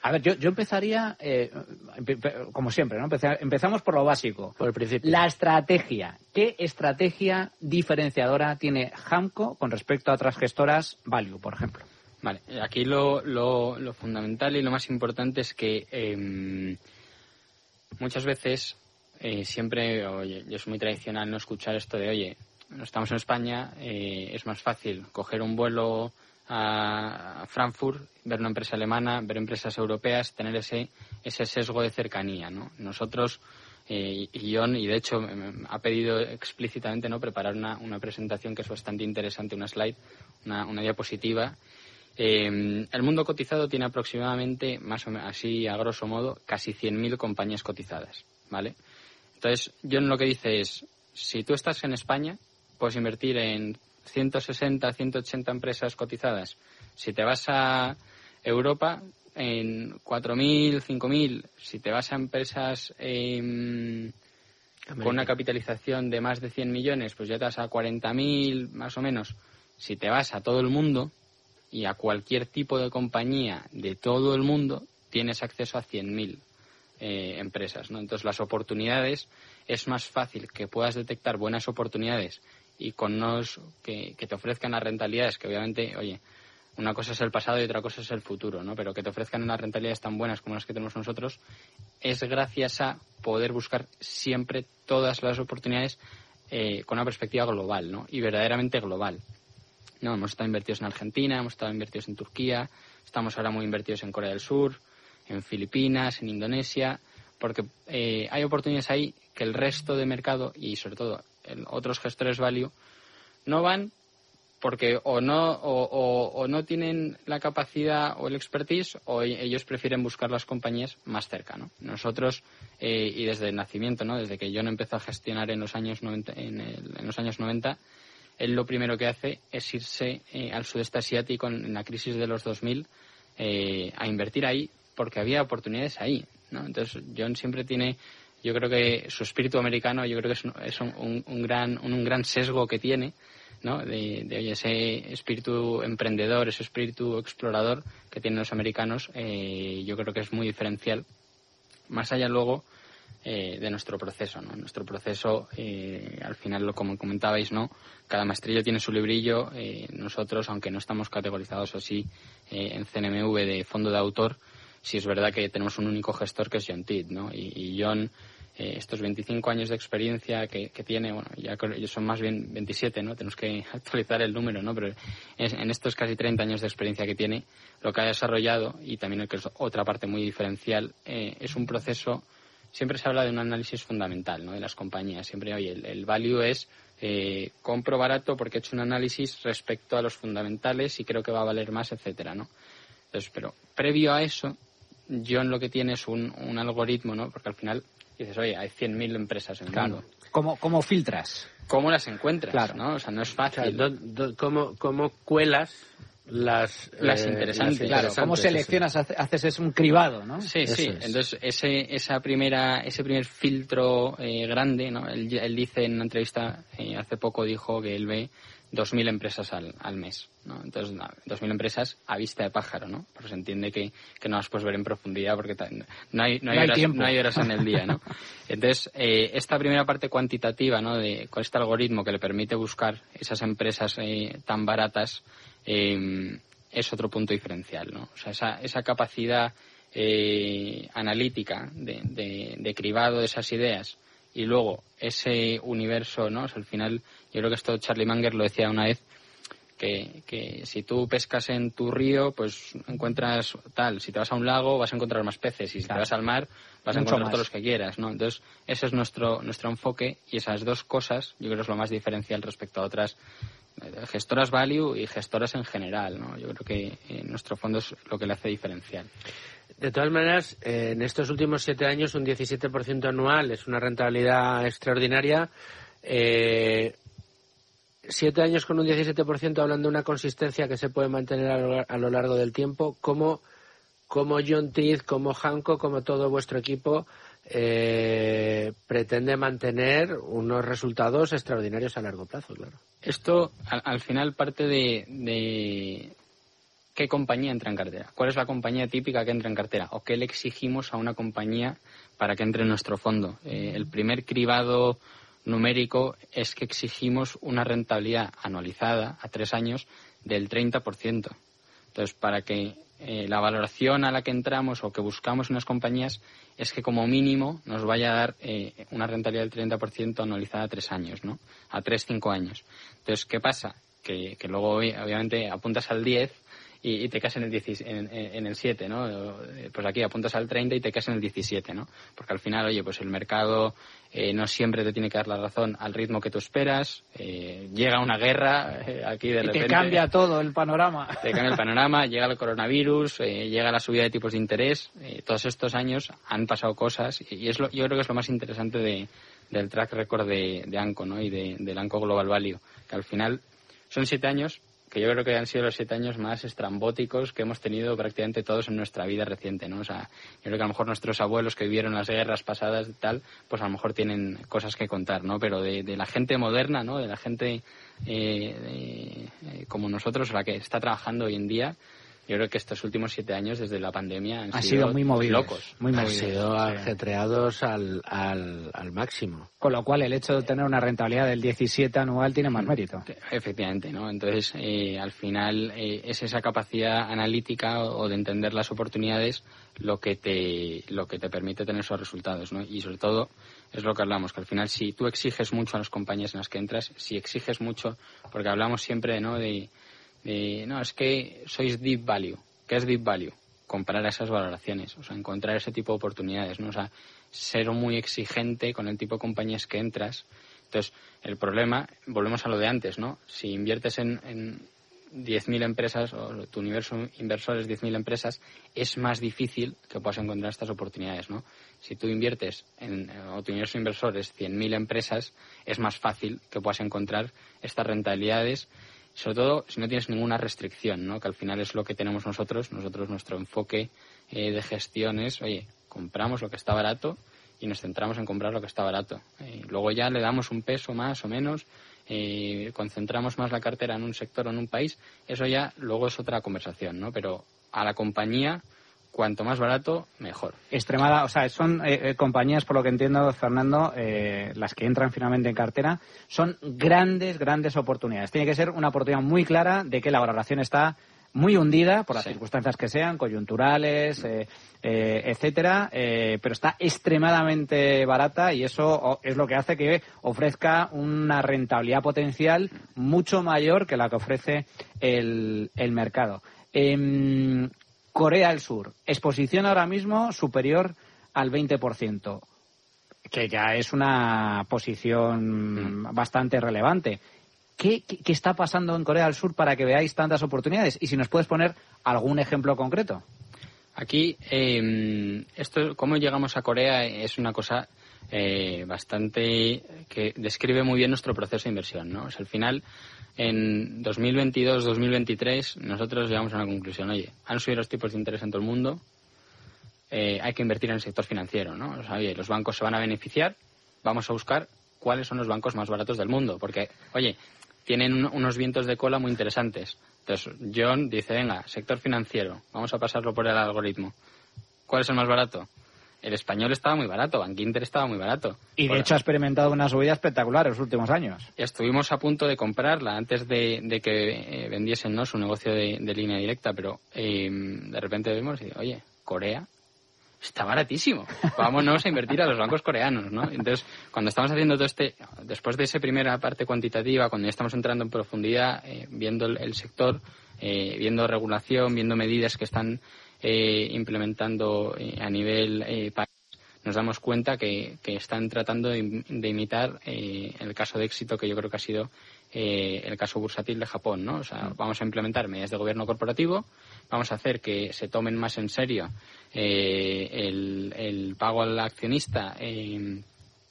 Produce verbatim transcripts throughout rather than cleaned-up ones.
A ver, yo, yo empezaría, eh, como siempre, ¿no? Empezamos, empezamos por lo básico. Por el principio. La estrategia. ¿Qué estrategia diferenciadora tiene Hamco con respecto a otras gestoras Value, por ejemplo? Vale, aquí lo, lo, lo fundamental y lo más importante es que eh, muchas veces, eh, siempre, oye, yo soy muy tradicional no escuchar esto de, oye, no estamos en España, eh, es más fácil coger un vuelo a Frankfurt, ver una empresa alemana, ver empresas europeas, tener ese ese sesgo de cercanía, ¿no? Nosotros, eh, y John, y de hecho me ha pedido explícitamente, ¿no?, preparar una, una presentación que es bastante interesante, una slide, una, una diapositiva. Eh, el mundo cotizado tiene aproximadamente, más o menos, así a grosso modo, casi cien mil compañías cotizadas, ¿vale? Entonces, John lo que dice es, si tú estás en España, puedes invertir en ciento sesenta, ciento ochenta empresas cotizadas. Si te vas a Europa, en cuatro mil, cinco mil. Si te vas a empresas eh, con una capitalización de más de cien millones, pues ya te vas a cuarenta mil, más o menos. Si te vas a todo el mundo y a cualquier tipo de compañía de todo el mundo, tienes acceso a cien mil eh, empresas, ¿no? Entonces, las oportunidades, es más fácil que puedas detectar buenas oportunidades y con unos que, que te ofrezcan las rentabilidades, que obviamente, oye, una cosa es el pasado y otra cosa es el futuro, ¿no? Pero que te ofrezcan unas rentabilidades tan buenas como las que tenemos nosotros, es gracias a poder buscar siempre todas las oportunidades eh, con una perspectiva global, ¿no? Y verdaderamente global. No, hemos estado invertidos en Argentina, hemos estado invertidos en Turquía, estamos ahora muy invertidos en Corea del Sur, en Filipinas, en Indonesia, porque eh, hay oportunidades ahí que el resto de mercado y sobre todo el, otros gestores value no van porque o no o, o, o no tienen la capacidad o el expertise o ellos prefieren buscar las compañías más cerca, ¿no? Nosotros eh, y desde el nacimiento, ¿no?, desde que John empezó a gestionar en los años noventa, en, el, en los años noventa, él lo primero que hace es irse eh, al sudeste asiático en, en la crisis de los dos mil eh, a invertir ahí porque había oportunidades ahí, ¿no? Entonces John siempre tiene, yo creo que su espíritu americano, yo creo que es un, es un, un, un gran un, un gran sesgo que tiene, ¿no? De, de oye, ese espíritu emprendedor, ese espíritu explorador que tienen los americanos, eh, yo creo que es muy diferencial, más allá luego eh, de nuestro proceso, ¿no? Nuestro proceso, eh, al final, lo como comentabais, ¿no?, cada maestrillo tiene su librillo. Eh, nosotros, aunque no estamos categorizados así eh, en C N M V de fondo de autor, sí es verdad que tenemos un único gestor que es John Tidd, ¿no? Y, y John, eh, estos veinticinco años de experiencia que, que tiene, bueno, ya son más bien veintisiete, ¿no? Tenemos que actualizar el número, ¿no? Pero es, en estos casi treinta años de experiencia que tiene, lo que ha desarrollado, y también que es otra parte muy diferencial, eh, es un proceso. Siempre se habla de un análisis fundamental, ¿no?, de las compañías. Siempre, oye, el, el value es eh, compro barato porque he hecho un análisis respecto a los fundamentales y creo que va a valer más, etcétera, ¿no? Entonces, pero previo a eso, John lo que tiene es un, un algoritmo, ¿no? Porque al final dices, oye, hay cien mil empresas en el claro. mundo. ¿Cómo, ¿Cómo filtras? ¿Cómo las encuentras? Claro. ¿No? O sea, no es fácil. O sea, do, do, ¿cómo, ¿Cómo cuelas las, las, eh, interesantes? las Claro, interesantes? ¿cómo seleccionas? Haces, haces es un cribado, ¿no? Sí, Eso sí. es. Entonces, ese esa primera ese primer filtro eh, grande, ¿no? Él, él dice en una entrevista, eh, hace poco dijo que él ve dos mil empresas al, al mes, ¿no? Entonces, no, dos mil empresas a vista de pájaro, ¿no? Pues se entiende que, que no las puedes ver en profundidad porque no hay, no hay, no hay horas, tiempo. no hay horas en el día, ¿no? Entonces, eh, esta primera parte cuantitativa, ¿no?, de, con este algoritmo que le permite buscar esas empresas eh, tan baratas, eh, es otro punto diferencial, ¿no? O sea, esa, esa capacidad eh, analítica de, de, de cribado de esas ideas y luego ese universo, ¿no? O sea, al final, yo creo que esto Charlie Munger lo decía una vez, que, que si tú pescas en tu río, pues encuentras tal. Si te vas a un lago, vas a encontrar más peces. Y si claro. te vas al mar, vas Mucho a encontrar más. Todos los que quieras, ¿no? Entonces, ese es nuestro nuestro enfoque y esas dos cosas, yo creo que es lo más diferencial respecto a otras gestoras value y gestoras en general, ¿no? Yo creo que en nuestro fondo es lo que le hace diferencial. De todas maneras, eh, en estos últimos siete años un diecisiete por ciento anual es una rentabilidad extraordinaria. Eh, siete años con un diecisiete por ciento, hablando de una consistencia que se puede mantener a lo, a lo largo del tiempo. ¿Cómo, cómo John Tidd, como Hamco, como todo vuestro equipo eh, pretende mantener unos resultados extraordinarios a largo plazo, claro? Esto, al, al final, parte de, de, ¿qué compañía entra en cartera? ¿Cuál es la compañía típica que entra en cartera? ¿O qué le exigimos a una compañía para que entre en nuestro fondo? Eh, el primer cribado numérico es que exigimos una rentabilidad anualizada a tres años del treinta por ciento. Entonces, para que eh, la valoración a la que entramos o que buscamos en las compañías es que como mínimo nos vaya a dar eh, una rentabilidad del treinta por ciento anualizada a tres años, ¿no? A tres, cinco años. Entonces, ¿qué pasa? Que, que luego, obviamente, apuntas al diez y, y te quedas en el, diez, en, en el siete, ¿no? Pues aquí apuntas al treinta y te quedas en el diecisiete, ¿no? Porque al final, oye, pues el mercado eh, no siempre te tiene que dar la razón al ritmo que tú esperas. Eh, llega una guerra, eh, aquí de y repente... te cambia todo el panorama. Te cambia el panorama, llega el coronavirus, eh, llega la subida de tipos de interés. Eh, todos estos años han pasado cosas y es lo, yo creo que es lo más interesante de, del track record de, de ANCO, ¿no? Y de, del ANCO Global Value, que al final son siete años que yo creo que han sido los siete años más estrambóticos que hemos tenido prácticamente todos en nuestra vida reciente, ¿no? O sea, yo creo que a lo mejor nuestros abuelos que vivieron las guerras pasadas y tal, pues a lo mejor tienen cosas que contar, ¿no? Pero de, de la gente moderna, ¿no? De la gente eh, de, eh, como nosotros, la que está trabajando hoy en día, yo creo que estos últimos siete años desde la pandemia han ha sido, sido muy movidos, locos. Muy han movidos, sido sí. ajetreados al, al, al máximo. Con lo cual el hecho de tener una rentabilidad del diecisiete anual tiene más mérito. Efectivamente, ¿no? Entonces, eh, al final eh, es esa capacidad analítica o, o de entender las oportunidades lo que te lo que te permite tener esos resultados, ¿no? Y sobre todo es lo que hablamos, que al final si tú exiges mucho a las compañías en las que entras, si exiges mucho, porque hablamos siempre, ¿no? De De, no, es que sois deep value. ¿Qué es deep value? Comprar esas valoraciones, o sea, encontrar ese tipo de oportunidades, ¿no? O sea, ser muy exigente con el tipo de compañías que entras. Entonces, el problema, volvemos a lo de antes, ¿no? Si inviertes en, en diez mil empresas, o tu universo inversor es diez mil empresas, es más difícil que puedas encontrar estas oportunidades, ¿no? Si tú inviertes en, o tu universo inversor es cien mil empresas, es más fácil que puedas encontrar estas rentabilidades, sobre todo si no tienes ninguna restricción, ¿no? Que al final es lo que tenemos nosotros. Nosotros, nuestro enfoque eh, de gestión es, oye, compramos lo que está barato y nos centramos en comprar lo que está barato. Eh, luego ya le damos un peso más o menos, eh, concentramos más la cartera en un sector o en un país. Eso ya luego es otra conversación, ¿no? Pero a la compañía, cuanto más barato, mejor. Extremada, o sea, son eh, compañías, por lo que entiendo, Fernando, eh, las que entran finalmente en cartera, son grandes, grandes oportunidades. Tiene que ser una oportunidad muy clara de que la valoración está muy hundida por las sí. circunstancias que sean, coyunturales, eh, eh, etcétera, eh, pero está extremadamente barata y eso es lo que hace que ofrezca una rentabilidad potencial mucho mayor que la que ofrece el, el mercado. Eh, Corea del Sur, exposición ahora mismo superior al veinte por ciento, que ya es una posición mm. bastante relevante. ¿Qué, qué, ¿Qué está pasando en Corea del Sur para que veáis tantas oportunidades? Y si nos puedes poner algún ejemplo concreto. Aquí, eh, esto, cómo llegamos a Corea es una cosa eh, bastante que describe muy bien nuestro proceso de inversión, ¿no? O sea, al final, en dos mil veintidós dos mil veintitrés, nosotros llegamos a una conclusión. Oye, han subido los tipos de interés en todo el mundo, eh, hay que invertir en el sector financiero, ¿no? O sea, oye, los bancos se van a beneficiar, vamos a buscar cuáles son los bancos más baratos del mundo, porque, oye, tienen un, unos vientos de cola muy interesantes. Entonces, John dice, venga, sector financiero, vamos a pasarlo por el algoritmo. ¿Cuál es el más barato? El español estaba muy barato, Bankinter estaba muy barato. Y de por... hecho ha experimentado una subida espectacular en los últimos años. Estuvimos a punto de comprarla antes de, de que eh, vendiesen, ¿no?, su negocio de, de línea directa, pero eh, de repente vemos y oye, Corea está baratísimo, vámonos a invertir a los bancos coreanos, ¿no? Entonces, cuando estamos haciendo todo este, después de esa primera parte cuantitativa, cuando ya estamos entrando en profundidad, eh, viendo el, el sector, eh, viendo regulación, viendo medidas que están eh, implementando eh, a nivel eh, país, nos damos cuenta que, que están tratando de, de imitar eh, el caso de éxito que yo creo que ha sido eh, el caso bursátil de Japón, ¿no? O sea, vamos a implementar medidas de gobierno corporativo, vamos a hacer que se tomen más en serio eh, el, el pago al accionista, eh,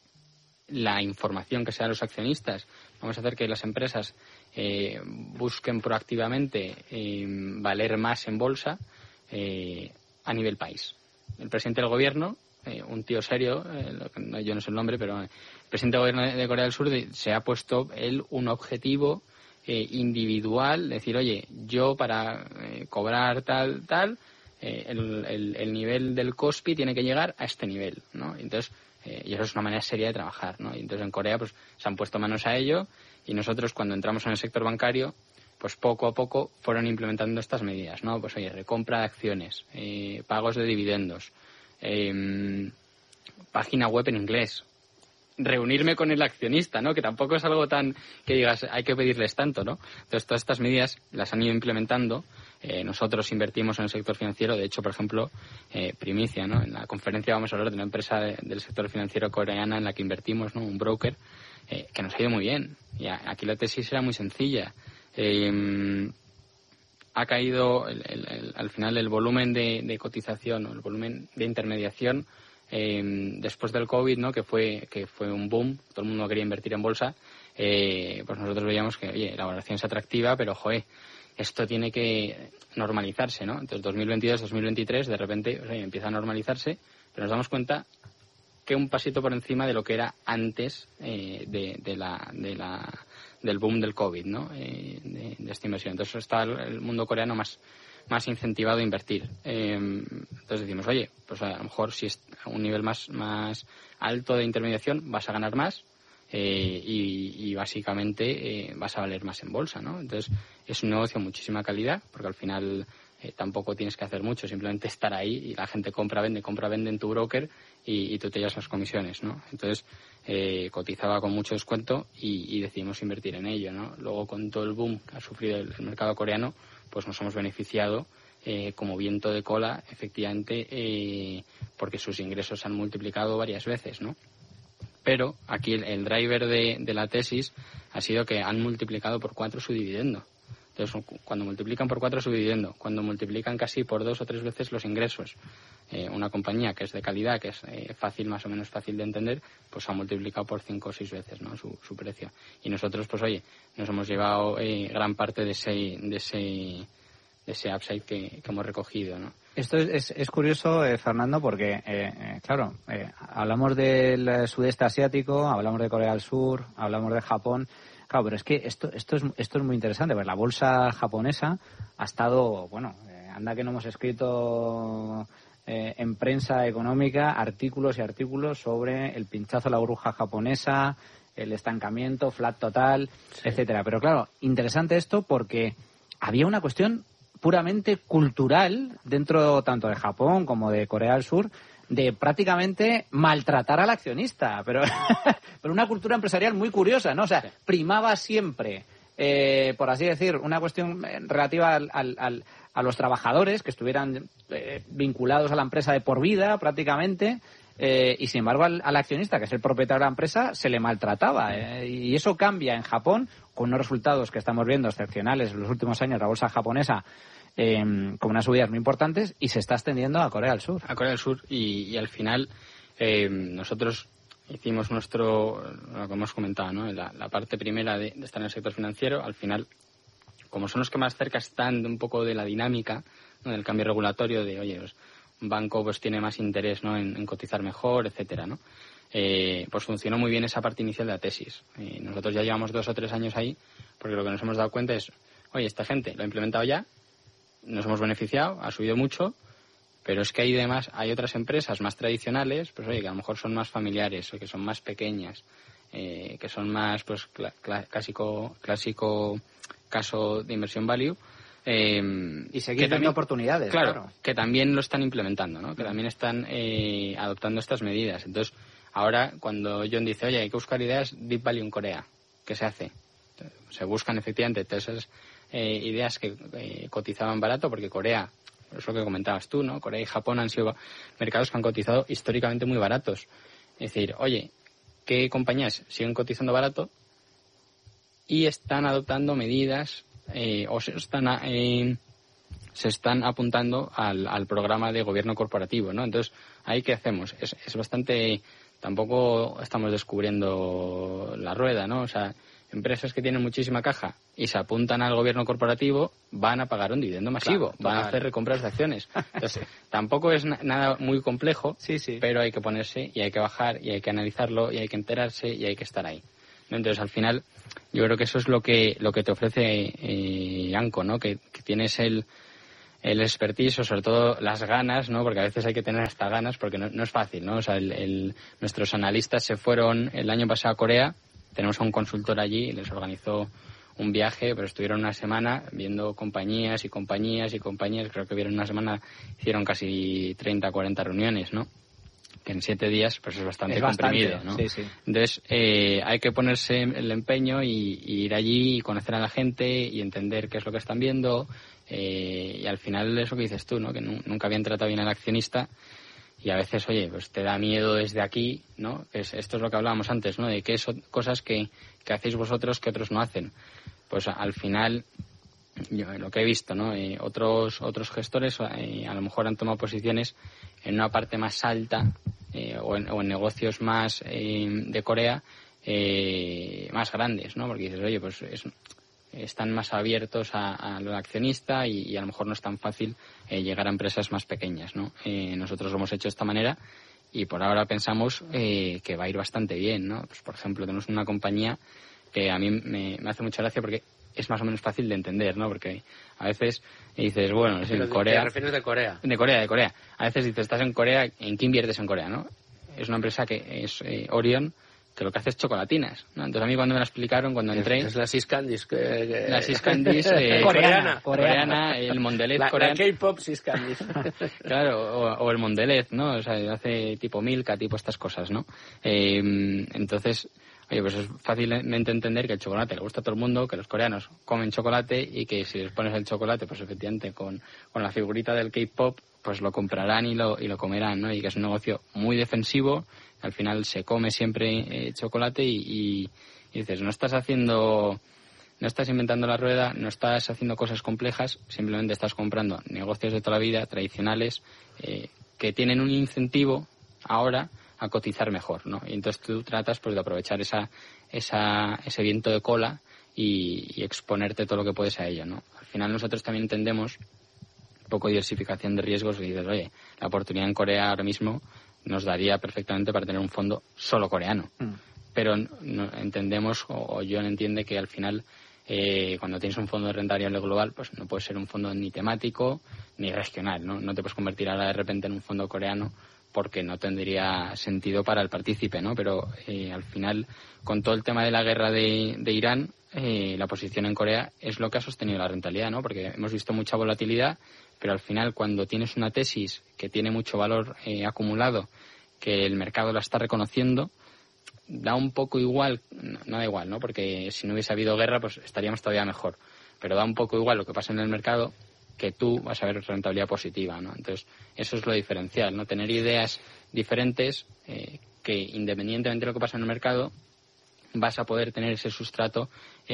la información que se da a los accionistas, vamos a hacer que las empresas eh, busquen proactivamente eh, valer más en bolsa eh, a nivel país. El presidente del gobierno, eh, un tío serio, eh, yo no sé el nombre, pero el presidente del gobierno de Corea del Sur se ha puesto él un objetivo eh, individual, decir, oye, yo para eh, cobrar tal, tal, eh, el, el, el nivel del C O S P I tiene que llegar a este nivel, ¿no? Entonces, eh, y eso es una manera seria de trabajar, ¿no? Y entonces en Corea pues se han puesto manos a ello y nosotros cuando entramos en el sector bancario pues poco a poco fueron implementando estas medidas, ¿no? Pues oye, recompra de acciones, eh, pagos de dividendos, eh, página web en inglés, reunirme con el accionista, ¿no? Que tampoco es algo tan que digas hay que pedirles tanto, ¿no? Entonces todas estas medidas las han ido implementando. Eh, nosotros invertimos en el sector financiero, de hecho, por ejemplo, eh, primicia, ¿no? En la conferencia vamos a hablar de una empresa de, del sector financiero coreana en la que invertimos, ¿no? Un broker eh, que nos ha ido muy bien. Y a, aquí la tesis era muy sencilla. Eh, ha caído el, el, el, al final el volumen de, de cotización o el volumen de intermediación eh, después del COVID, ¿no? Que fue que fue un boom, todo el mundo quería invertir en bolsa. Eh, pues nosotros veíamos que, oye, la valoración es atractiva, pero, joder, esto tiene que normalizarse, ¿no? Entonces, dos mil veintidós, dos mil veintitrés, de repente, o sea, empieza a normalizarse, pero nos damos cuenta que un pasito por encima de lo que era antes eh, de, de la, de la, del boom del COVID, ¿no? Eh, de, de esta inversión. Entonces, está el, el mundo coreano más, más incentivado a invertir. Eh, entonces decimos, oye, pues a lo mejor si es a un nivel más, más alto de intermediación vas a ganar más. Eh, y, y básicamente eh, vas a valer más en bolsa, ¿no? Entonces es un negocio de muchísima calidad porque al final eh, tampoco tienes que hacer mucho, simplemente estar ahí y la gente compra, vende, compra, vende en tu broker y, y tú te llevas las comisiones, ¿no? Entonces eh, cotizaba con mucho descuento y, y decidimos invertir en ello, ¿no? Luego con todo el boom que ha sufrido el, el mercado coreano, pues nos hemos beneficiado eh, como viento de cola, efectivamente, eh, porque sus ingresos se han multiplicado varias veces, ¿no? Pero aquí el, el driver de, de la tesis ha sido que han multiplicado por cuatro su dividendo. Entonces, cuando multiplican por cuatro su dividendo, cuando multiplican casi por dos o tres veces los ingresos, eh, una compañía que es de calidad, que es eh, fácil, más o menos fácil de entender, pues ha multiplicado por cinco o seis veces, ¿no? su, su precio. Y nosotros, pues oye, nos hemos llevado eh, gran parte de ese, de ese, de ese upside que, que hemos recogido, ¿no? Esto es, es, es curioso, eh, Fernando, porque, eh, eh, claro, eh, hablamos del sudeste asiático, hablamos de Corea del Sur, hablamos de Japón. Claro, pero es que esto esto es esto es muy interesante. Pues la bolsa japonesa ha estado, bueno, eh, anda que no hemos escrito eh, en prensa económica artículos y artículos sobre el pinchazo a la burbuja japonesa, el estancamiento, flat total, sí, etcétera. Pero claro, interesante esto porque había una cuestión puramente cultural dentro tanto de Japón como de Corea del Sur de prácticamente maltratar al accionista, pero pero una cultura empresarial muy curiosa, ¿no? O sea, primaba siempre, eh, por así decir, una cuestión relativa al, al, al, a los trabajadores que estuvieran eh, vinculados a la empresa de por vida prácticamente, eh, y sin embargo al, al accionista, que es el propietario de la empresa, se le maltrataba, eh, y eso cambia en Japón con unos resultados que estamos viendo excepcionales en los últimos años, la bolsa japonesa eh, con unas subidas muy importantes, y se está extendiendo a Corea del Sur. A Corea del Sur y, y al final eh, nosotros hicimos nuestro, lo que hemos comentado, ¿no? La, la parte primera de, de estar en el sector financiero, al final, como son los que más cerca están de un poco de la dinámica, ¿no? Del cambio regulatorio, de, oye, pues, un banco pues tiene más interés, ¿no? en, en cotizar mejor, etcétera, ¿no? Eh, pues funcionó muy bien esa parte inicial de la tesis. Eh, nosotros ya llevamos dos o tres años ahí, porque lo que nos hemos dado cuenta es, oye, esta gente lo ha implementado ya, nos hemos beneficiado, ha subido mucho, pero es que hay demás, hay otras empresas más tradicionales, pues oye, que a lo mejor son más familiares o que son más pequeñas, eh, que son más, pues, cl- cl- clásico, clásico caso de inversión value. Eh, y seguir dando oportunidades, claro, claro. Que también lo están implementando, ¿no? Que también están eh, adoptando estas medidas. Entonces, ahora, cuando John dice, oye, hay que buscar ideas Deep Value en Corea, ¿qué se hace? Se buscan efectivamente todas esas eh, ideas que eh, cotizaban barato, porque Corea, es lo que comentabas tú, ¿no? Corea y Japón han sido mercados que han cotizado históricamente muy baratos. Es decir, oye, ¿qué compañías siguen cotizando barato y están adoptando medidas eh, o se están eh, se están apuntando al, al programa de gobierno corporativo, ¿no? Entonces, ¿ahí qué hacemos? Es, es bastante... Tampoco estamos descubriendo la rueda, ¿no? O sea, empresas que tienen muchísima caja y se apuntan al gobierno corporativo van a pagar un dividendo masivo, claro, van a hacer recompras de acciones. Entonces, tampoco es na- nada muy complejo, sí, sí. Pero hay que ponerse y hay que bajar y hay que analizarlo y hay que enterarse y hay que estar ahí. Entonces, al final, yo creo que eso es lo que lo que te ofrece eh, Anco, ¿no? Que, que tienes el el expertise o sobre todo las ganas, ¿no? Porque a veces hay que tener hasta ganas porque no, no es fácil, ¿no? O sea, el, el, nuestros analistas se fueron el año pasado a Corea, tenemos a un consultor allí y les organizó un viaje, pero estuvieron una semana viendo compañías y compañías y compañías, creo que vieron una semana, hicieron casi treinta, cuarenta reuniones, ¿no? Que en siete días pues es bastante es comprimido, bastante, ¿no? Sí, sí. Entonces eh, hay que ponerse el empeño y, y ir allí y conocer a la gente y entender qué es lo que están viendo eh, y al final eso que dices tú, ¿no? Que nu- nunca habían tratado bien al accionista y a veces, oye, pues te da miedo desde aquí, ¿no? Es, esto es lo que hablábamos antes, ¿no? De qué son cosas que, que hacéis vosotros que otros no hacen. Pues al final, yo, lo que he visto, ¿no? Eh, otros otros gestores eh, a lo mejor han tomado posiciones en una parte más alta eh, o, en, o en negocios más eh, de Corea eh, más grandes, ¿no? Porque dices, oye, pues es, están más abiertos a, a lo accionista y, y a lo mejor no es tan fácil eh, llegar a empresas más pequeñas, ¿no? Eh, nosotros lo hemos hecho de esta manera y por ahora pensamos eh, que va a ir bastante bien, ¿no? Pues por ejemplo, tenemos una compañía que a mí me, me hace mucha gracia porque es más o menos fácil de entender, ¿no? Porque a veces dices, bueno, es en Corea... ¿Te refieres de Corea? De Corea, de Corea. A veces dices, estás en Corea, ¿en qué inviertes en Corea, no? Es una empresa que es eh, Orion, que lo que hace es chocolatinas, ¿no? Entonces a mí cuando me la explicaron, cuando entré... Es, es la Sis Candies. Que, que... La Sis Candies... Eh, coreana, coreana. Coreana, el Mondelez la, coreano. La K-pop Sis Candies. Claro, o, o el Mondelez, ¿no? O sea, hace tipo Milka, tipo estas cosas, ¿no? Eh, entonces... Oye, pues es fácilmente entender que el chocolate le gusta a todo el mundo, que los coreanos comen chocolate y que si les pones el chocolate, pues efectivamente con, con la figurita del K-pop, pues lo comprarán y lo, y lo comerán, ¿no? Y que es un negocio muy defensivo, al final se come siempre eh, chocolate y, y, y dices, no estás haciendo, no estás inventando la rueda, no estás haciendo cosas complejas, simplemente estás comprando negocios de toda la vida, tradicionales, eh, que tienen un incentivo ahora a cotizar mejor, ¿no? Y entonces tú tratas pues de aprovechar esa, esa, ese viento de cola y, y exponerte todo lo que puedes a ello, ¿no? Al final nosotros también entendemos un poco de diversificación de riesgos y dices, oye, la oportunidad en Corea ahora mismo nos daría perfectamente para tener un fondo solo coreano. Mm. Pero no, entendemos, o, o John entiende que al final eh, cuando tienes un fondo de renta variable global, pues no puede ser un fondo ni temático ni regional, ¿no? No te puedes convertir ahora de repente en un fondo coreano porque no tendría sentido para el partícipe, ¿no? Pero eh, al final, con todo el tema de la guerra de, de Irán, eh, la posición en Corea es lo que ha sostenido la rentabilidad, ¿no? Porque hemos visto mucha volatilidad, pero al final, cuando tienes una tesis que tiene mucho valor eh, acumulado, que el mercado la está reconociendo, da un poco igual, no, no da igual, ¿no? Porque si no hubiese habido guerra, pues estaríamos todavía mejor. Pero da un poco igual lo que pasa en el mercado, que tú vas a ver rentabilidad positiva, ¿no? Entonces, eso es lo diferencial, ¿no? Tener ideas diferentes eh, que, independientemente de lo que pasa en el mercado, vas a poder tener ese sustrato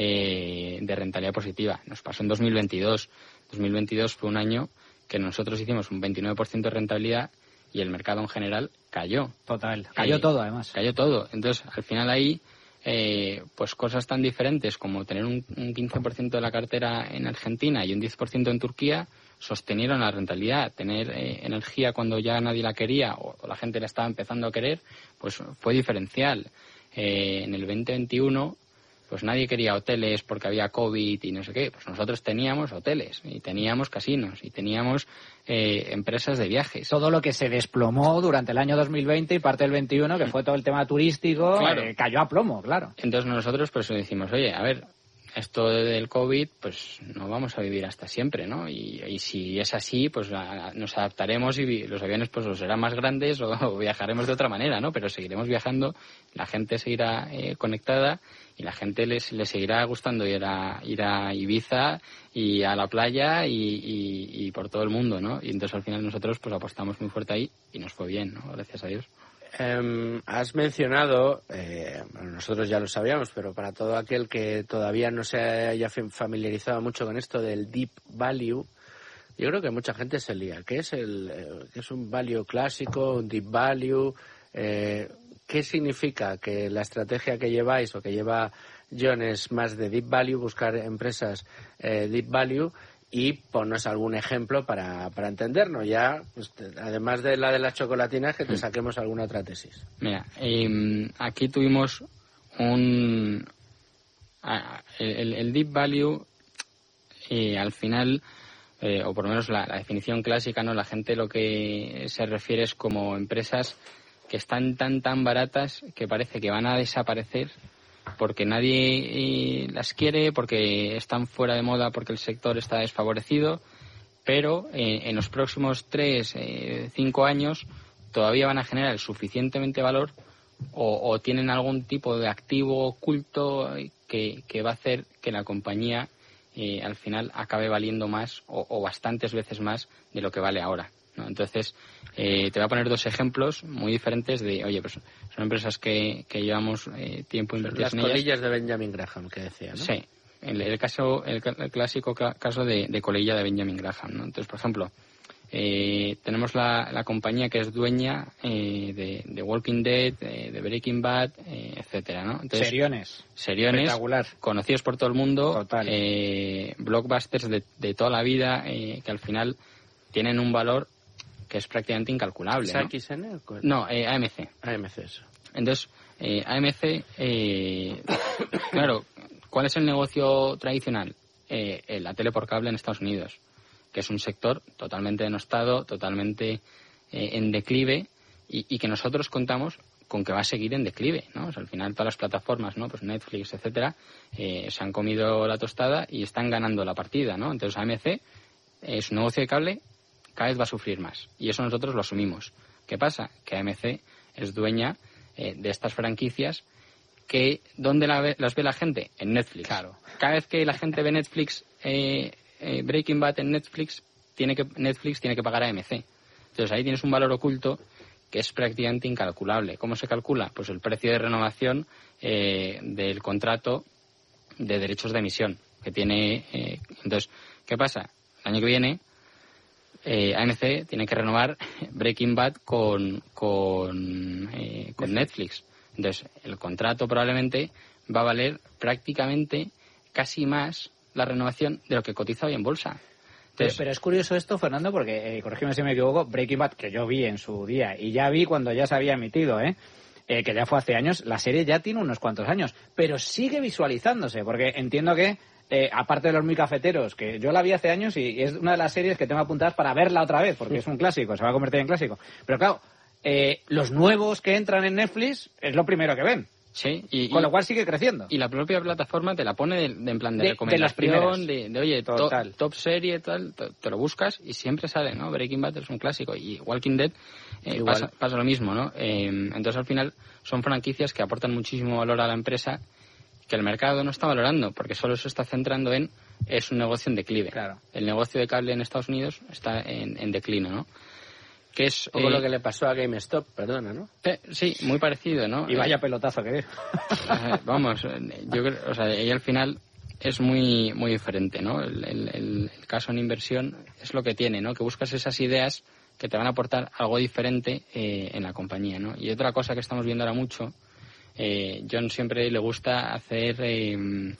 eh, de rentabilidad positiva. Nos pasó en dos mil veintidós. dos mil veintidós fue un año que nosotros hicimos un veintinueve por ciento de rentabilidad y el mercado en general cayó. Total, cayó eh, todo además. Cayó todo. Entonces, al final ahí... Eh, pues cosas tan diferentes como tener un, un quince por ciento de la cartera en Argentina y un diez por ciento en Turquía sostenieron la rentabilidad. Tener eh, energía cuando ya nadie la quería o, o la gente la estaba empezando a querer, pues fue diferencial. Eh, en el veinte veintiuno pues nadie quería hoteles porque había COVID y no sé qué. Pues nosotros teníamos hoteles y teníamos casinos y teníamos eh, empresas de viajes. Todo lo que se desplomó durante el año dos mil veinte y parte del veintiuno, que fue todo el tema turístico, claro. eh, cayó a plomo, claro. Entonces nosotros pues decimos, oye, a ver, esto del COVID, pues no vamos a vivir hasta siempre, ¿no? Y, y si es así, pues a, nos adaptaremos y los aviones pues los serán más grandes o, o viajaremos de otra manera, ¿no? Pero seguiremos viajando, la gente seguirá eh, conectada y la gente les, les seguirá gustando ir a, ir a Ibiza y a la playa y, y, y por todo el mundo, ¿no? Y entonces al final nosotros pues apostamos muy fuerte ahí y nos fue bien, ¿no? Gracias a Dios. Um, has mencionado, eh, bueno, nosotros ya lo sabíamos, pero para todo aquel que todavía no se haya familiarizado mucho con esto del deep value, yo creo que mucha gente se lía. ¿Qué es el, eh, qué es un value clásico, un deep value? Eh, ¿Qué significa que la estrategia que lleváis o que lleva John es más de deep value, buscar empresas eh, deep value? Y ponnos algún ejemplo para, para entendernos. Ya, pues, te, además de la de las chocolatinas, que te saquemos alguna otra tesis. Mira, eh, aquí tuvimos un, el, el deep value, eh, al final, eh, o por lo menos la, la definición clásica, ¿no? La gente lo que se refiere es como empresas que están tan, tan baratas que parece que van a desaparecer porque nadie eh, las quiere, porque están fuera de moda, porque el sector está desfavorecido, pero eh, en los próximos tres, eh, cinco años todavía van a generar el suficientemente valor o, o tienen algún tipo de activo oculto que, que va a hacer que la compañía eh, al final acabe valiendo más o, o bastantes veces más de lo que vale ahora, ¿no? Entonces, eh, te voy a poner dos ejemplos muy diferentes de, oye, pues son empresas que, que llevamos eh, tiempo invertidas en ellas. Las colillas de Benjamin Graham, que decía, ¿no? Sí, el, el caso, el, el clásico caso de, de colilla de Benjamin Graham, ¿no? Entonces, por ejemplo, eh, tenemos la, la compañía que es dueña eh, de, de Walking Dead, eh, de Breaking Bad, eh, etcétera, ¿no? Entonces, seriones. Seriones, espectacular, conocidos por todo el mundo, total, eh, blockbusters de, de toda la vida, eh, que al final tienen un valor que es prácticamente incalculable, ¿no? ¿X N? No, eh, A M C. A M C, eso. Entonces, eh, A M C, eh, claro, ¿cuál es el negocio tradicional? Eh, eh, la tele por cable en Estados Unidos, que es un sector totalmente denostado, totalmente eh, en declive y, y que nosotros contamos con que va a seguir en declive, ¿no? O sea, al final todas las plataformas, ¿no? Pues Netflix, etcétera, eh, se han comido la tostada y están ganando la partida, ¿no? Entonces A M C, eh, su negocio de cable cada vez va a sufrir más y eso nosotros lo asumimos. ¿Qué pasa? Que A M C es dueña eh, de estas franquicias que ¿dónde la ve, las ve la gente? En Netflix. Claro. Cada vez que la gente ve Netflix, eh, eh, Breaking Bad en Netflix, tiene que Netflix tiene que pagar a A M C. Entonces ahí tienes un valor oculto que es prácticamente incalculable. ¿Cómo se calcula? Pues el precio de renovación eh, del contrato de derechos de emisión que tiene. Eh, entonces, ¿qué pasa? El año que viene eh, A M C tiene que renovar Breaking Bad con con, eh, con Netflix. Entonces, el contrato probablemente va a valer prácticamente casi más la renovación de lo que cotiza hoy en bolsa. Pero, pero es curioso esto, Fernando, porque, eh, corrígeme si me equivoco, Breaking Bad, que yo vi en su día, y ya vi cuando ya se había emitido, ¿eh? Eh, que ya fue hace años, la serie ya tiene unos cuantos años, pero sigue visualizándose, porque entiendo que, eh, aparte de los muy cafeteros, que yo la vi hace años y es una de las series que tengo apuntadas para verla otra vez, porque es un clásico, se va a convertir en clásico. Pero claro, eh, los nuevos que entran en Netflix es lo primero que ven. Sí, y, con y, lo cual sigue creciendo. Y la propia plataforma te la pone de, de en plan de, de recomendación, de, de, de oye, to, Total. top serie, tal, te, te lo buscas y siempre sale, ¿no? Breaking Bad es un clásico y Walking Dead eh, pasa, pasa lo mismo, ¿no? Eh, entonces al final son franquicias que aportan muchísimo valor a la empresa que el mercado no está valorando porque solo se está centrando en es un negocio en declive. Claro. El negocio de cable en Estados Unidos está en, en declino, ¿no? Que es un poco eh, lo que le pasó a GameStop, perdona, ¿no? Eh, sí, muy parecido, ¿no? Y vaya pelotazo que es. Eh, vamos, yo creo, o sea, y al final es muy muy diferente, ¿no? El, el, el caso en inversión es lo que tiene, ¿no? Que buscas esas ideas que te van a aportar algo diferente eh, en la compañía, ¿no? Y otra cosa que estamos viendo ahora mucho, eh, John siempre le gusta hacer... Eh,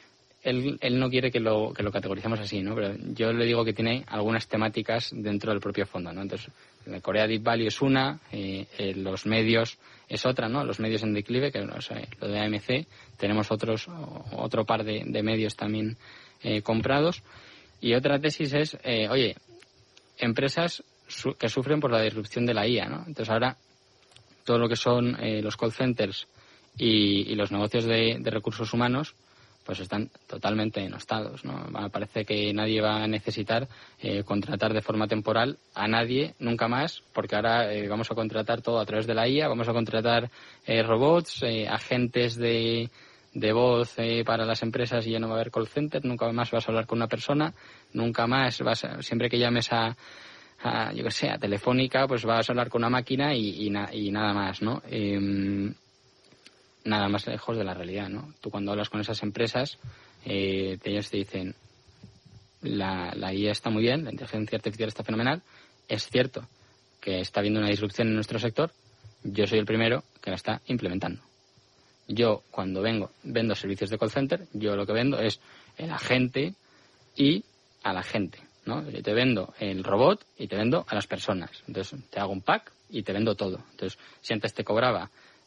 Él, él no quiere que lo, que lo categoricemos así, ¿no? Pero yo le digo que tiene algunas temáticas dentro del propio fondo, ¿no? Entonces, la Corea Deep Value es una, eh, eh, los medios es otra, ¿no? Los medios en declive, que o sea, lo de A M C, tenemos otros otro par de, de medios también eh, comprados. Y otra tesis es, eh, oye, empresas su, que sufren por la disrupción de la I A, ¿no? Entonces, ahora, todo lo que son eh, los call centers y, y los negocios de, de recursos humanos, pues están totalmente denostados, ¿no? Parece que nadie va a necesitar eh, contratar de forma temporal a nadie nunca más, porque ahora eh, vamos a contratar todo a través de la I A, vamos a contratar eh, robots, eh, agentes de, de voz eh, para las empresas y ya no va a haber call center, nunca más vas a hablar con una persona, nunca más vas a, siempre que llames a, a yo qué sé, a Telefónica, pues vas a hablar con una máquina y, y, na, y nada más, ¿no? Eh, nada más lejos de la realidad, ¿no? Tú cuando hablas con esas empresas, eh, ellos te dicen, la, la I A está muy bien, la inteligencia artificial está fenomenal, es cierto que está habiendo una disrupción en nuestro sector, yo soy el primero que la está implementando. Yo, cuando vengo, vendo servicios de call center, yo lo que vendo es el agente y a la gente, ¿no? Yo te vendo el robot y te vendo a las personas. Entonces, te hago un pack y te vendo todo. Entonces, si antes te cobraba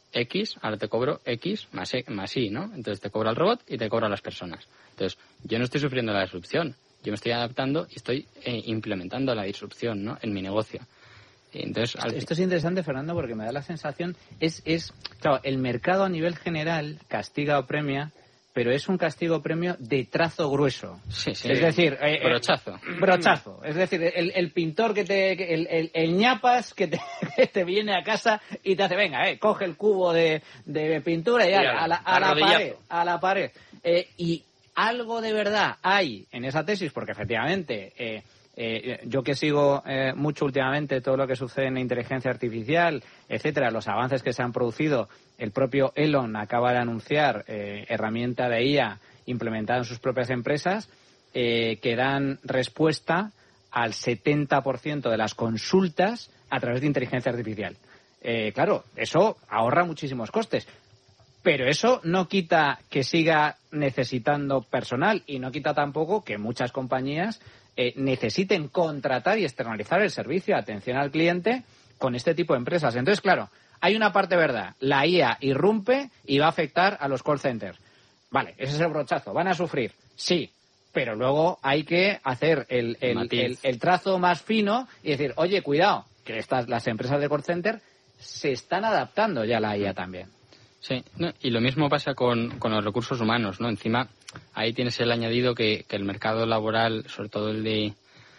X, ahora te cobro X más, e, más Y, ¿no? Entonces te cobra el robot y te cobra las personas. Entonces, yo no estoy sufriendo la disrupción, yo me estoy adaptando y estoy eh, implementando la disrupción, ¿no?, en mi negocio. Entonces, esto, esto es interesante, Fernando, porque me da la sensación, es, es, claro, el mercado a nivel general castiga o premia, pero es un castigo premio de trazo grueso. Sí, sí. Es decir, eh, brochazo. Eh, brochazo. Es decir, el, el pintor que te, el, el, el ñapas que te, que te viene a casa y te hace, venga, eh, coge el cubo de, de pintura y, y a, a, la, a la pared, a la pared. Eh, y algo de verdad hay en esa tesis, porque efectivamente, eh, eh, yo que sigo eh, mucho últimamente todo lo que sucede en la inteligencia artificial, etcétera, los avances que se han producido, el propio Elon acaba de anunciar eh, herramienta de I A implementada en sus propias empresas eh, que dan respuesta al setenta por ciento de las consultas a través de inteligencia artificial. Eh, claro, eso ahorra muchísimos costes. Pero eso no quita que siga necesitando personal y no quita tampoco que muchas compañías eh, necesiten contratar y externalizar el servicio de atención al cliente con este tipo de empresas. Entonces, claro, hay una parte verdad. La I A irrumpe y va a afectar a los call centers. Vale, ese es el brochazo. ¿Van a sufrir? Sí. Pero luego hay que hacer el, el, el, el trazo más fino y decir, oye, cuidado, que estas las empresas de call center se están adaptando ya a la I A también. Sí, no, y lo mismo pasa con, con los recursos humanos, ¿no? Encima, ahí tienes el añadido que, que el mercado laboral, sobre todo el de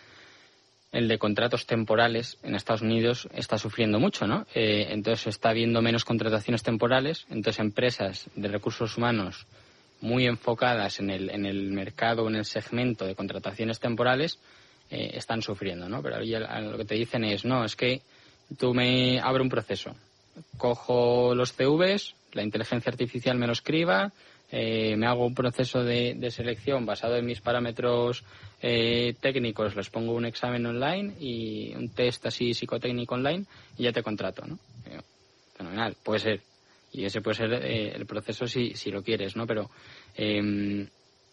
el de contratos temporales en Estados Unidos, está sufriendo mucho, ¿no? Eh, entonces está habiendo menos contrataciones temporales, entonces empresas de recursos humanos muy enfocadas en el, en el mercado, en el segmento de contrataciones temporales, eh, están sufriendo, ¿no? Pero ahí lo que te dicen es, no, es que tú me abres un proceso, cojo los C Vs, la inteligencia artificial me lo escriba, eh, me hago un proceso de, de selección basado en mis parámetros eh, técnicos, les pongo un examen online y un test así psicotécnico online y ya te contrato, ¿no? Eh, fenomenal, puede ser. Y ese puede ser eh, el proceso si, si lo quieres, ¿no? Pero eh,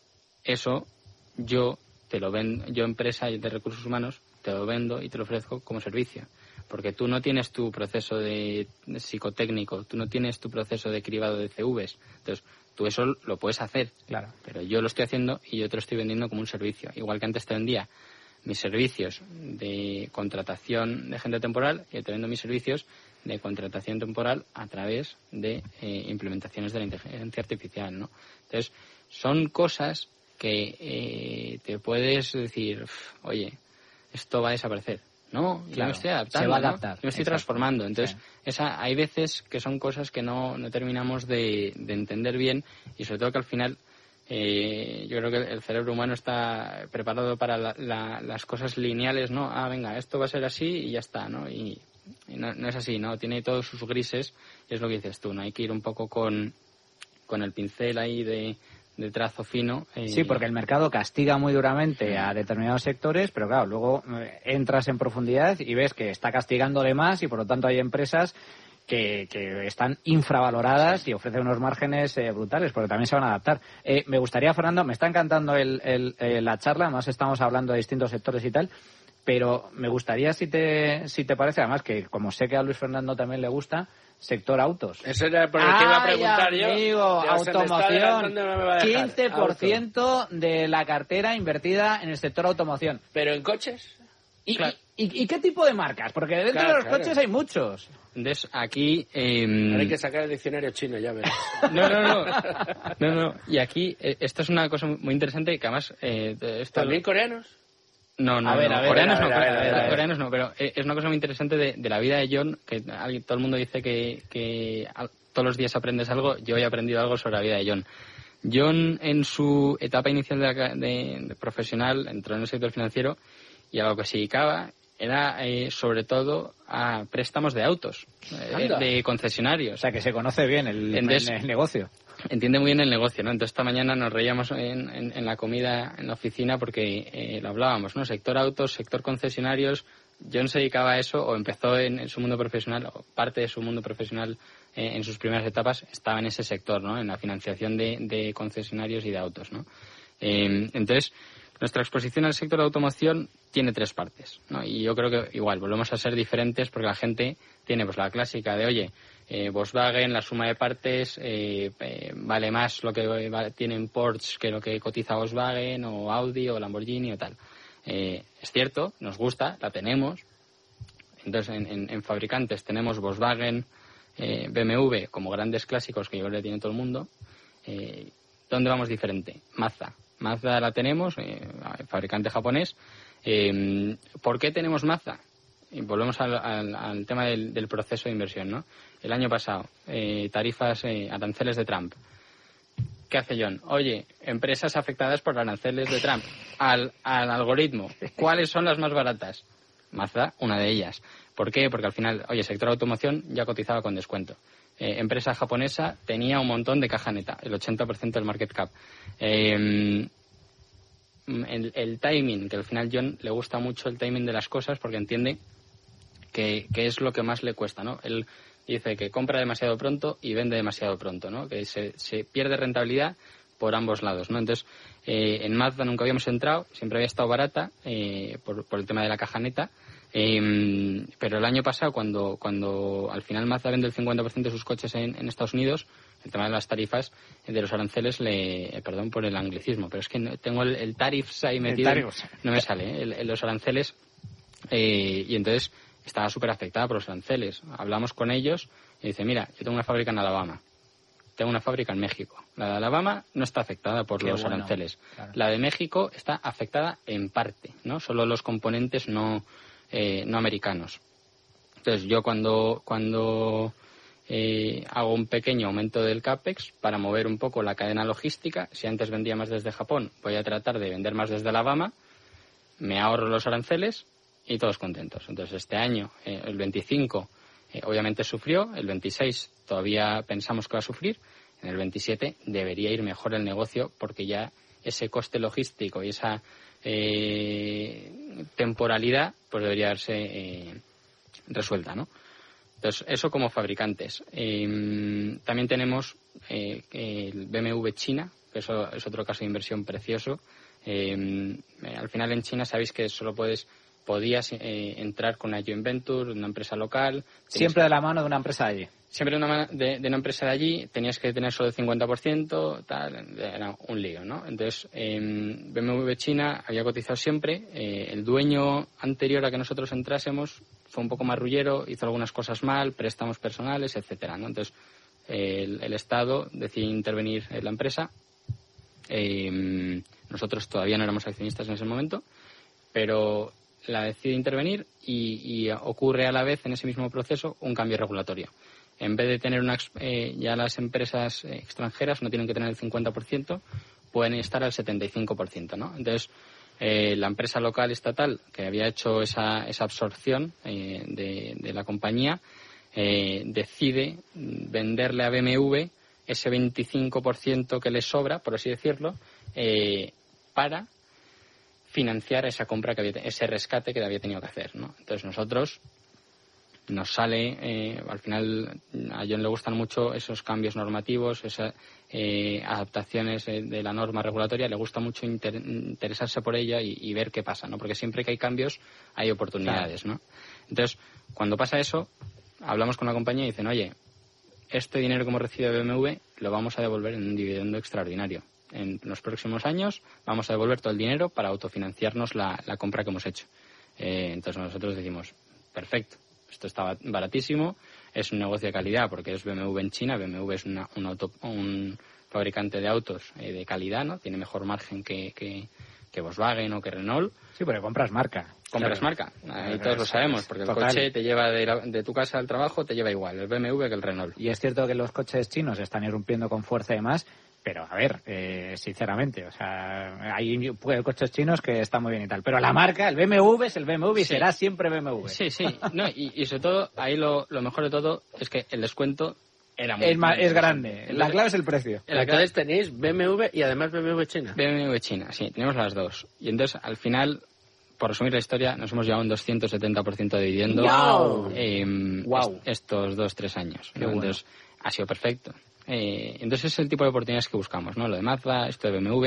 eso yo te lo vendo, yo empresa de recursos humanos te lo vendo y te lo ofrezco como servicio. Porque tú no tienes tu proceso de, de psicotécnico, tú no tienes tu proceso de cribado de C Vs. Entonces, tú eso lo puedes hacer, claro, pero yo lo estoy haciendo y yo te lo estoy vendiendo como un servicio. Igual que antes te vendía mis servicios de contratación de gente temporal, y te vendo mis servicios de contratación temporal a través de eh, implementaciones de la inteligencia artificial, ¿no? Entonces, son cosas que eh, te puedes decir, oye, esto va a desaparecer. No, claro, yo me estoy adaptando, se va a adaptar, ¿no? Yo me estoy exacto, transformando. Entonces, sí. esa, hay veces que son cosas que no, no terminamos de, de entender bien y sobre todo que al final eh, yo creo que el cerebro humano está preparado para la, la, las cosas lineales, ¿no? Ah, venga, esto va a ser así y ya está, ¿no? Y, y no, no es así, ¿no? Tiene todos sus grises y es lo que dices tú, ¿no? Hay que ir un poco con, con el pincel ahí de... de trazo fino. Eh, sí, porque el mercado castiga muy duramente a determinados sectores, pero claro, luego eh, entras en profundidad y ves que está castigando de más y por lo tanto hay empresas que, que están infravaloradas y ofrecen unos márgenes eh, brutales, porque también se van a adaptar. Eh, me gustaría, Fernando, me está encantando el, el, eh, la charla, además estamos hablando de distintos sectores y tal, pero me gustaría, si te, si te parece, además que como sé que a Luis Fernando también le gusta, sector autos. Eso era por el que iba a preguntar Ay, yo. amigo, Ya automoción. No me va a dejar. quince por ciento Auto. De la cartera invertida en el sector automoción. ¿Pero en coches? ¿Y, claro. y, y, y qué tipo de marcas? Porque dentro claro, de los claro. coches hay muchos. Entonces, aquí... Eh, Ahora hay que sacar el diccionario chino, ya verás. No, no, no. no, no. Y aquí, eh, esto es una cosa muy interesante que además... Eh, esto ¿También coreanos? No, no, a ver, no. A ver, coreanos a ver, no, a ver, a ver, a ver. coreanos no, pero es una cosa muy interesante de, de la vida de John, que alguien, todo el mundo dice que, que todos los días aprendes algo. Yo he aprendido algo sobre la vida de John. John, en su etapa inicial de, de, de profesional, entró en el sector financiero y a lo que se dedicaba era eh, sobre todo a préstamos de autos, eh, de concesionarios. O sea, que se conoce bien el, Entonces, el negocio. Entiende muy bien el negocio, ¿no? Entonces esta mañana nos reíamos en, en, en la comida en la oficina porque eh, lo hablábamos, ¿no? Sector autos, sector concesionarios. John se dedicaba a eso o empezó en, en su mundo profesional, o parte de su mundo profesional eh, en sus primeras etapas estaba en ese sector, ¿no? En la financiación de, de concesionarios y de autos, ¿no? Eh, entonces, nuestra exposición al sector de automoción tiene tres partes, ¿no? Y yo creo que igual volvemos a ser diferentes porque la gente tiene pues la clásica de, oye, eh, Volkswagen, la suma de partes, eh, eh, vale más lo que vale, tienen Porsche que lo que cotiza Volkswagen o Audi o Lamborghini o tal. Eh, es cierto, nos gusta, la tenemos. Entonces, en, en, en fabricantes tenemos Volkswagen, eh, B M W como grandes clásicos que yo creo que tiene todo el mundo. Eh, ¿Dónde vamos diferente? Mazda. Mazda la tenemos, eh, fabricante japonés. Eh, ¿Por qué tenemos Mazda? Y volvemos al, al, al tema del, del proceso de inversión, ¿no? El año pasado, eh, tarifas, eh, aranceles de Trump. ¿Qué hace John? Oye, empresas afectadas por aranceles de Trump. Al, al algoritmo, ¿cuáles son las más baratas? Mazda, una de ellas. ¿Por qué? Porque al final, oye, sector automoción ya cotizaba con descuento. Eh, empresa japonesa tenía un montón de caja neta, el ochenta por ciento del market cap. Eh, el, el timing, que al final John le gusta mucho el timing de las cosas porque entiende que, que es lo que más le cuesta, ¿no? Él dice que compra demasiado pronto y vende demasiado pronto, ¿no? Que se, se pierde rentabilidad por ambos lados, ¿no? Entonces, eh, en Mazda nunca habíamos entrado, siempre había estado barata eh, por, por el tema de la caja neta. Eh, pero el año pasado, cuando cuando al final Mazda vende el cincuenta por ciento de sus coches en, en Estados Unidos, el tema de las tarifas, de los aranceles, le eh, perdón por el anglicismo, pero es que no, tengo el, el tariffs ahí metido, no me sale, ¿eh? el, el, los aranceles, eh, y entonces estaba súper afectada por los aranceles. Hablamos con ellos y dice, mira, yo tengo una fábrica en Alabama, tengo una fábrica en México. La de Alabama no está afectada por Qué los bueno, aranceles. Claro. La de México está afectada en parte, ¿no? Solo los componentes no Eh, no americanos. Entonces yo cuando cuando eh, hago un pequeño aumento del CAPEX para mover un poco la cadena logística, si antes vendía más desde Japón, voy a tratar de vender más desde Alabama, me ahorro los aranceles y todos contentos. Entonces este año, eh, el veinticinco, eh, obviamente sufrió, el veintiséis todavía pensamos que va a sufrir, en el veintisiete debería ir mejor el negocio porque ya ese coste logístico y esa Eh, temporalidad pues debería haberse eh, resuelta, ¿no? Entonces eso como fabricantes. Eh, también tenemos eh, el B M W China, que eso es otro caso de inversión precioso. Eh, al final en China sabéis que solo puedes podías eh, entrar con una joint venture, una empresa local. Siempre de la mano de una empresa de allí. Siempre de una, de, de una empresa de allí, tenías que tener solo el cincuenta por ciento, tal, era un lío, ¿no? Entonces, eh, B M W China había cotizado siempre, eh, el dueño anterior a que nosotros entrásemos fue un poco marrullero, hizo algunas cosas mal, préstamos personales, etcétera, ¿no? Entonces, eh, el, el Estado decidió intervenir en la empresa, eh, nosotros todavía no éramos accionistas en ese momento, pero la decide intervenir y, y ocurre a la vez en ese mismo proceso un cambio regulatorio. En vez de tener una, eh, ya las empresas extranjeras no tienen que tener el cincuenta por ciento, pueden estar al setenta y cinco por ciento, ¿no? Entonces, eh, la empresa local estatal que había hecho esa, esa absorción eh, de, de la compañía eh, decide venderle a B M W ese veinticinco por ciento que le sobra, por así decirlo, eh, para financiar esa compra que había, ese rescate que había tenido que hacer, ¿no? Entonces nosotros nos sale, eh, al final a John le gustan mucho esos cambios normativos, esas eh, adaptaciones de, de la norma regulatoria, le gusta mucho inter, interesarse por ella y, y ver qué pasa, ¿no? Porque siempre que hay cambios hay oportunidades, ¿no? Entonces, cuando pasa eso, hablamos con la compañía y dicen, oye, este dinero que hemos recibido de B M W lo vamos a devolver en un dividendo extraordinario. En los próximos años vamos a devolver todo el dinero para autofinanciarnos la, la compra que hemos hecho. Eh, entonces nosotros decimos, perfecto, esto está baratísimo, es un negocio de calidad porque es B M W en China, B M W es una, un, auto, un fabricante de autos eh, de calidad, ¿no? Tiene mejor margen que, que, que Volkswagen o que Renault. Sí, porque compras marca. Compras claro. marca, ahí todos lo sabemos, porque el Total. coche te lleva de, la, de tu casa al trabajo, te lleva igual, el B M W que el Renault. Y es cierto que los coches chinos están irrumpiendo con fuerza y demás, pero a ver, eh, sinceramente, o sea, hay coches chinos que están muy bien y tal, pero la marca, el B M W es el B M W y sí. será siempre B M W. Sí, sí, no, y, y sobre todo, ahí lo, lo mejor de todo es que el descuento era muy es, grande. es grande, la clave es el precio. En la clave tenéis B M W y además B M W China. B M W China, sí, tenemos las dos. Y entonces, al final, por resumir la historia, nos hemos llevado un doscientos setenta por ciento de dividendo wow. eh, wow. est- estos dos, tres años. Qué ¿no? bueno. Entonces, ha sido perfecto. Eh, entonces es el tipo de oportunidades que buscamos, ¿no? Lo de Mazda, esto de B M W,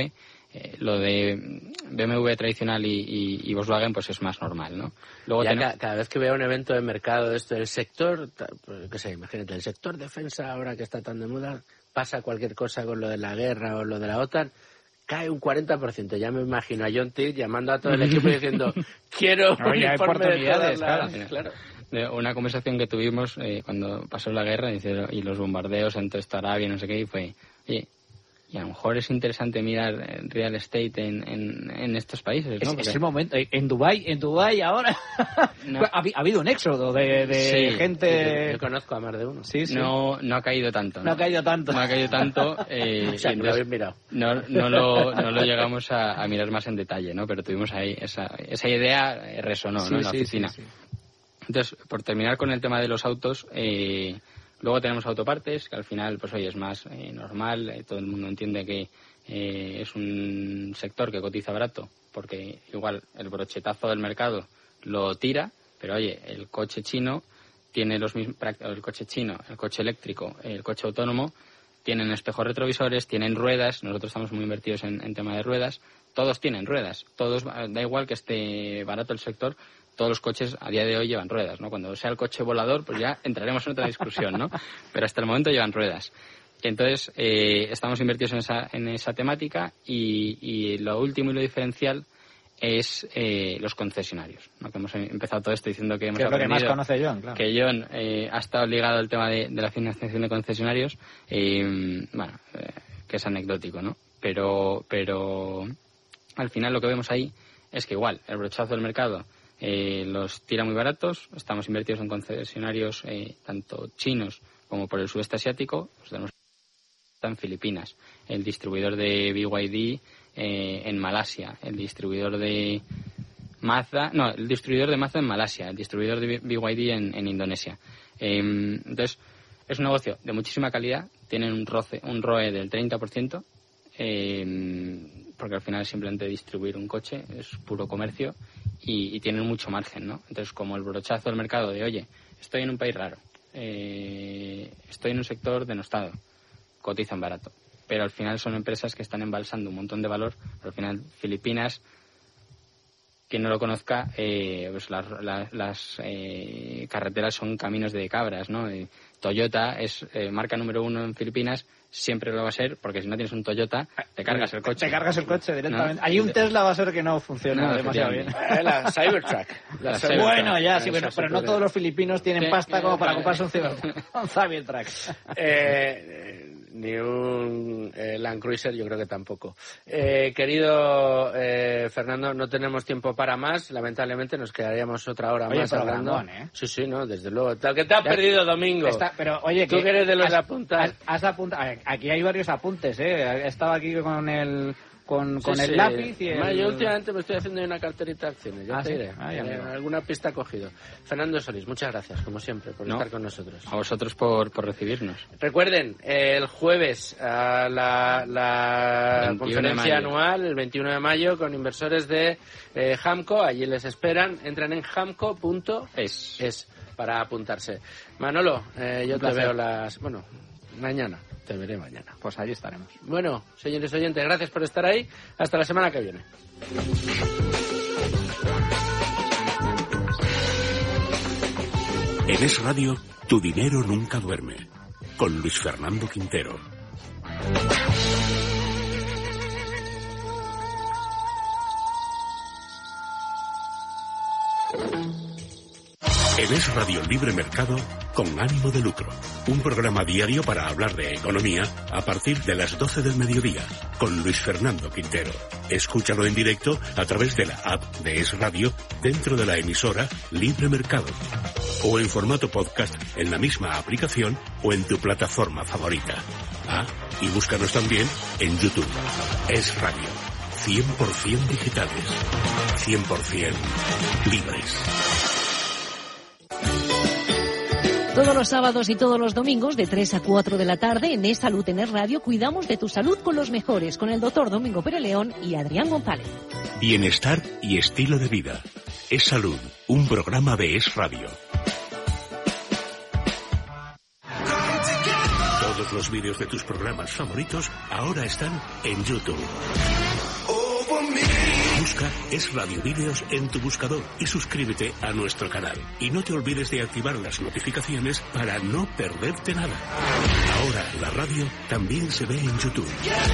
eh, lo de B M W tradicional y, y, y Volkswagen pues es más normal, ¿no? Luego ya tenemos... ca- cada vez que veo un evento de mercado, esto del sector, pues, qué sé, imagínate, el sector defensa ahora que está tan de moda, pasa cualquier cosa con lo de la guerra o lo de la OTAN, cae un cuarenta por ciento. Ya me imagino a John Tidd llamando a todo el equipo diciendo, quiero un Oye, hay informe de todas oportunidades, las... claro. Claro. de una conversación que tuvimos eh, cuando pasó la guerra dice, y los bombardeos en toda esta Arabia, no sé qué, y fue, oye, y a lo mejor es interesante mirar real estate en, en, en estos países, ¿no? Es, Porque... es el momento. En Dubái, en Dubái ahora No. ha, ha habido un éxodo de, de Sí, gente... Yo, yo conozco a más de uno. Sí, sí. No, no ha caído tanto. No ha caído tanto. No ha caído tanto. Eh, O sea, y que lo habéis mirado. No, no, lo, no lo llegamos a, a mirar más en detalle, ¿no? Pero tuvimos ahí esa, esa idea, eh, resonó, Sí, ¿no? En la sí, oficina. sí, sí. Entonces, por terminar con el tema de los autos, eh, luego tenemos autopartes, que al final, pues oye, es más eh, normal, eh, todo el mundo entiende que eh, es un sector que cotiza barato, porque igual el brochetazo del mercado lo tira, pero oye, el coche chino tiene los mismos, el coche chino, el coche eléctrico, el coche autónomo, tienen espejos retrovisores, tienen ruedas, nosotros estamos muy invertidos en, en tema de ruedas, todos tienen ruedas, todos, da igual que esté barato el sector, todos los coches a día de hoy llevan ruedas, ¿no? Cuando sea el coche volador, pues ya entraremos en otra discusión, ¿no? Pero hasta el momento llevan ruedas. Entonces, eh, estamos invertidos en esa, en esa temática y, y lo último y lo diferencial es eh, los concesionarios, ¿no? Que hemos empezado todo esto diciendo que hemos Que es lo que más aprendido conoce John, claro. que John eh, ha estado ligado al tema de, de la financiación de concesionarios, eh, bueno, eh, que es anecdótico, ¿no? Pero, pero al final lo que vemos ahí es que igual, el brochazo del mercado eh, los tira muy baratos, estamos invertidos en concesionarios eh, tanto chinos como por el sudeste asiático, pues tenemos en Filipinas, el distribuidor de B Y D eh, en Malasia, el distribuidor de Mazda, no, el distribuidor de Mazda en Malasia, el distribuidor de B Y D en, en Indonesia. Eh, entonces, es un negocio de muchísima calidad, tienen un, roce, un R O E del treinta por ciento, eh, porque al final simplemente distribuir un coche es puro comercio y, y tienen mucho margen, ¿no? Entonces, como el brochazo del mercado de, oye, estoy en un país raro, eh, estoy en un sector denostado, cotizan barato. Pero al final son empresas que están embalsando un montón de valor. Pero al final, Filipinas, quien no lo conozca, eh, pues las, las, las eh, carreteras son caminos de cabras, ¿no? Eh, Toyota es eh, marca número uno en Filipinas, siempre lo va a ser, porque si no tienes un Toyota, te cargas el coche. Te cargas el coche directamente. ¿No? Hay un Tesla va a ser que no funciona No, demasiado bien. Eh, la Cybertruck. La La Cybertruck. Bueno, ya, sí, Esa pero, se pero no puede. todos los filipinos tienen Sí, pasta como para eh, comprarse un Cyber- un Cybertruck. Eh, ni un eh, Land Cruiser, yo creo que tampoco. Eh, querido eh, Fernando, no tenemos tiempo para más. Lamentablemente nos quedaríamos otra hora Oye, más hablando. programón, ¿eh? Sí, sí, no, desde luego. Tal que te has Ya- perdido, Domingo. Está- pero oye, Tú que eres de los has- de apuntar. Has, has apunta- aquí hay varios apuntes, ¿eh? He estado aquí con el con, con Sí, el sí. lápiz y el... Además, yo últimamente me estoy haciendo una carterita de acciones, ya Ah, te ¿sí? diré. Ay, Eh, amigo. alguna pista he cogido. Fernando Solís, muchas gracias, como siempre, por No. estar con nosotros. A vosotros por, por recibirnos. Recuerden, eh, el jueves a la, la veintiuno de conferencia mayo. anual, el veintiuno de mayo, con inversores de eh, Hamco. Allí les esperan. Entran en hamco punto es Es. para apuntarse. Manolo, eh, yo Un te placer. veo las... Bueno, mañana. Te veré mañana. Pues allí estaremos. Bueno, señores oyentes, gracias por estar ahí. Hasta la semana que viene. En Es Radio, tu dinero nunca duerme. Con Luis Fernando Quintero. En Es Radio Libre Mercado, con ánimo de lucro. Un programa diario para hablar de economía a partir de las doce del mediodía, con Luis Fernando Quintero. Escúchalo en directo a través de la app de Es Radio dentro de la emisora Libre Mercado. O en formato podcast en la misma aplicación o en tu plataforma favorita. Ah, y búscanos también en YouTube. Es Radio. cien por ciento digitales. cien por ciento libres. Todos los sábados y todos los domingos de tres a cuatro de la tarde en Es Salud en Es Radio cuidamos de tu salud con los mejores, con el doctor Domingo Pérez León y Adrián González. Bienestar y estilo de vida. Es Salud, un programa de Es Radio. Todos los vídeos de tus programas favoritos ahora están en YouTube. Es Radio Vídeos en tu buscador y suscríbete a nuestro canal. Y no te olvides de activar las notificaciones para no perderte nada. Ahora la radio también se ve en YouTube.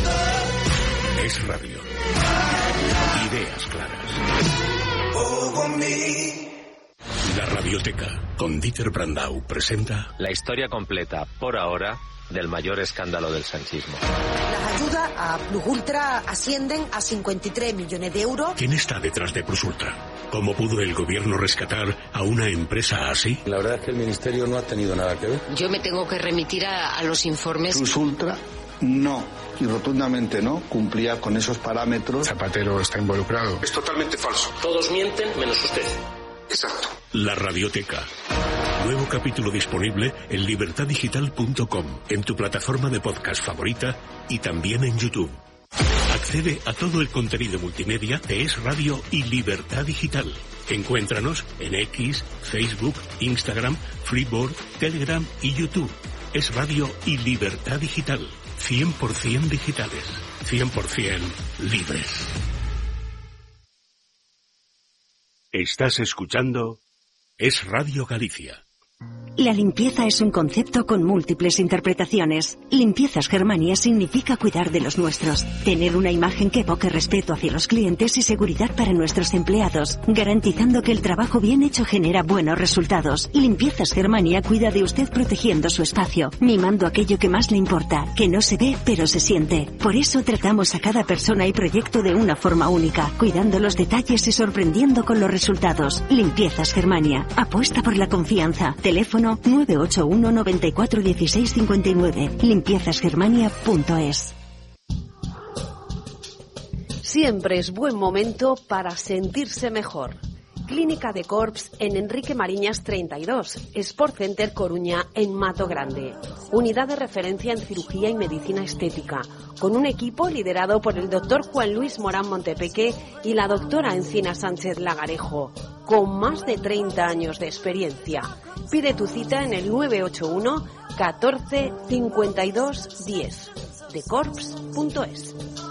Es Radio. Ideas claras. La Radioteca, con Dieter Brandau, presenta... La historia completa, por ahora, del mayor escándalo del sanchismo. Las ayudas a Plus Ultra ascienden a cincuenta y tres millones de euros. ¿Quién está detrás de Plus Ultra? ¿Cómo pudo el gobierno rescatar a una empresa así? La verdad es que el ministerio no ha tenido nada que ver. Yo me tengo que remitir a, a los informes. Plus Ultra no, y rotundamente no, cumplía con esos parámetros. Zapatero está involucrado. Es totalmente falso. Todos mienten menos usted. Exacto. La Radioteca. Nuevo capítulo disponible en libertad digital punto com, en tu plataforma de podcast favorita y también en YouTube. Accede a todo el contenido multimedia de Es Radio y Libertad Digital. Encuéntranos en X, Facebook, Instagram, Freeboard, Telegram y YouTube. Es Radio y Libertad Digital. cien por ciento digitales. cien por ciento libres. Estás escuchando Es Radio Galicia. La limpieza es un concepto con múltiples interpretaciones. Limpiezas Germania significa cuidar de los nuestros, tener una imagen que evoque respeto hacia los clientes y seguridad para nuestros empleados, garantizando que el trabajo bien hecho genera buenos resultados. Limpiezas Germania cuida de usted protegiendo su espacio, mimando aquello que más le importa, que no se ve pero se siente. Por eso tratamos a cada persona y proyecto de una forma única, cuidando los detalles y sorprendiendo con los resultados. Limpiezas Germania. Apuesta por la confianza. Teléfono nueve ocho uno, noventa y cuatro, dieciséis, cincuenta y nueve. limpiezas germania punto es. Siempre es buen momento para sentirse mejor. Clínica de Corps en Enrique Mariñas treinta y dos, Sport Center Coruña en Mato Grande. Unidad de referencia en cirugía y medicina estética, con un equipo liderado por el doctor Juan Luis Morán Montepeque y la doctora Encina Sánchez Lagarejo, con más de treinta años de experiencia. Pide tu cita en el nueve ocho uno, catorce, cincuenta y dos, diez, de corps punto es.